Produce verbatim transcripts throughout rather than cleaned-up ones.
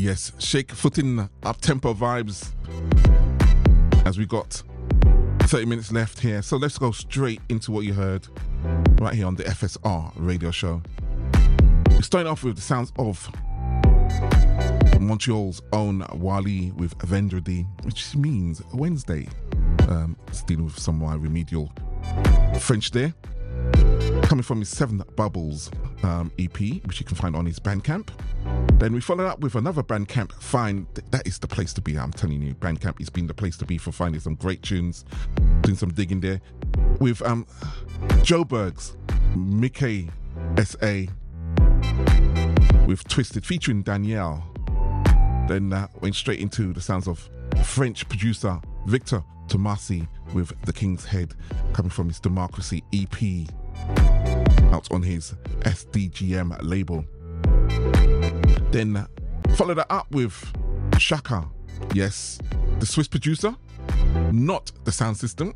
Yes, shake footing, up-tempo vibes as we got thirty minutes left here. So let's go straight into what you heard right here on the F S R radio show. We're starting off with the sounds of Montreal's own Wally with Vendredi, which means Wednesday. Um, it's dealing with some of my remedial French there. Coming from his Seven Bubbles um, E P, which you can find on his Bandcamp. Then we followed up with another Bandcamp find. That is the place to be, I'm telling you. Bandcamp has been the place to be for finding some great tunes, doing some digging there. With um, Joe Berg's Mickey S A with Twisted featuring Danielle. Then uh, went straight into the sounds of French producer Victor Tomasi with The King's Head, coming from his Democracy E P out on his S D G M label. Then uh, followed that up with Shaka, yes, the Swiss producer, not the sound system.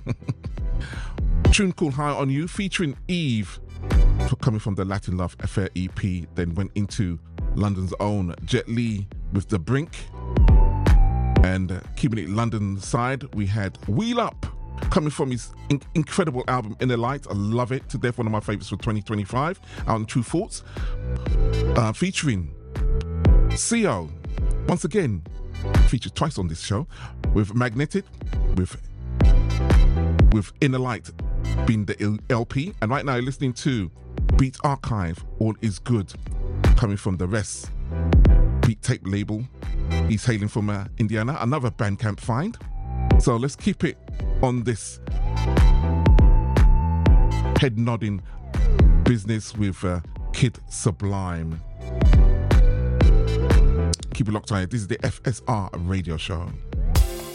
Tune called High On You featuring Eve, coming from the Latin Love Affair E P. Then went into London's own Jet Li with The Brink. And uh, keeping it London side, we had Wheel Up, coming from his in- incredible album Inner Light. I love it to death, one of my favorites for twenty twenty-five, out on True Thoughts, uh, featuring C O, once again featured twice on this show, with Magnetic, with with Inner Light being the L P. And right now you're listening to Beat Archive, All Is Good, coming from the Rest Beat Tape label. He's hailing from uh, Indiana, another Bandcamp find. So let's keep it on this head nodding business with uh, Kid Sublime. Keep it locked on. This is the F S R radio show.